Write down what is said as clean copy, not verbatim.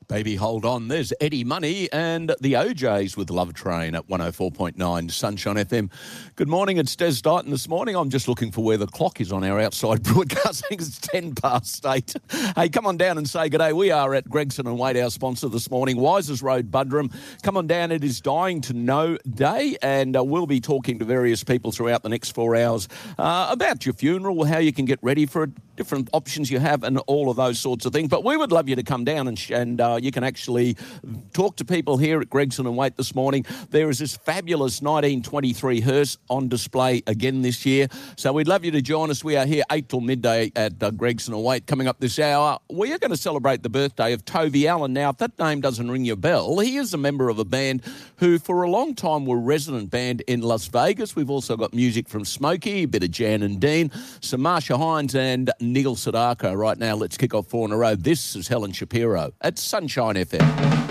Baby, hold on. There's Eddie Money and the OJs with Love Train at 104.9 Sunshine FM. Good morning, it's Des Dighton this morning. I'm just looking for where the clock is on our outside broadcasting. It's 8:10. Hey, come on down and say good day. We are at Gregson and Wade, our sponsor this morning, Wisers Road, Buderim. Come on down. It is Dying to Know Day, and we'll be talking to various people throughout the next 4 hours about your funeral, how you can get ready for it, different options you have, and all of those sorts of things. But we would love you to come down and you can actually talk to people here at Gregson and Waite this morning. There is this fabulous 1923 hearse on display again this year. So we'd love you to join us. We are here 8 till midday at Gregson and Waite. Coming up this hour, we are going to celebrate the birthday of Toby Allen. Now, if that name doesn't ring your bell, he is a member of a band who for a long time were resident band in Las Vegas. We've also got music from Smokey, a bit of Jan and Dean, some Marsha Hines and Neil Sedaka. Right now, let's kick off 4 in a row. This is Helen Shapiro at Sunshine FM.